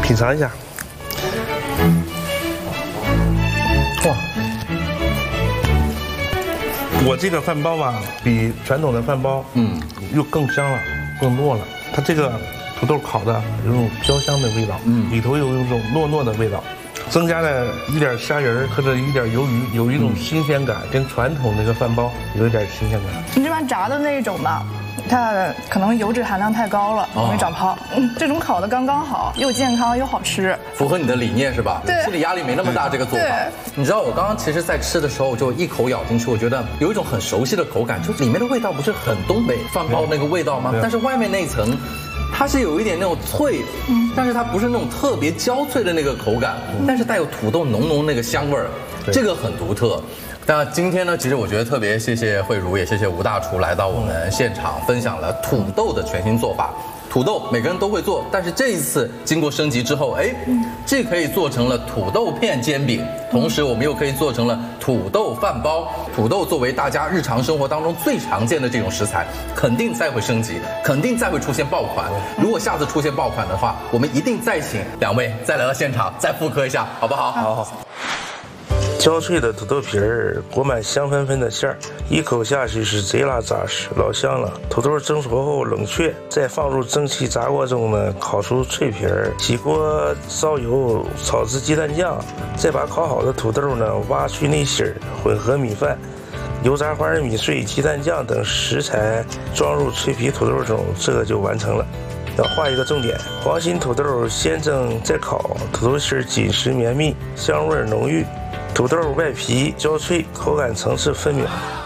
品尝一下。哇，我这个饭包吧，比传统的饭包，又更香了，更糯了。它这个土豆烤的有种焦香的味道，里头有一种糯糯的味道。增加了一点虾仁或者一点鱿鱼，有一种新鲜感，跟传统那个饭包有一点新鲜感。 你这边炸的那种吧，它可能油脂含量太高了，容易长泡。这种烤的刚刚好，又健康又好吃， 符合你的理念是吧？ 对， 心理压力没那么大。这个做法，你知道我刚刚其实在吃的时候，我就一口咬进去，我觉得有一种很熟悉的口感，就里面的味道不是很东北饭包那个味道吗？但是外面那一层。它是有一点那种脆，但是它不是那种特别焦脆的那个口感，但是带有土豆浓浓那个香味儿，这个很独特。那今天呢，其实我觉得特别谢谢慧茹，也谢谢吴大厨来到我们现场分享了土豆的全新做法。土豆每个人都会做，但是这一次经过升级之后，既可以做成了土豆片煎饼，同时我们又可以做成了土豆饭包。土豆作为大家日常生活当中最常见的这种食材，肯定再会升级，肯定再会出现爆款。如果下次出现爆款的话，我们一定再请两位再来到现场再复刻一下，好不好？ 好。焦脆的土豆皮儿裹满香喷喷的馅儿，一口下去是贼拉扎实，老香了。土豆蒸熟后冷却，再放入蒸汽炸锅中呢，烤出脆皮儿。起锅烧油，炒制鸡蛋酱，再把烤好的土豆呢挖去内芯儿，混合米饭、油炸花生米碎、鸡蛋酱等食材装入脆皮土豆中，这个就完成了。要画一个重点，黄心土豆先蒸再烤，土豆芯紧实绵密，香味浓郁。土豆外皮焦脆，口感层次分明。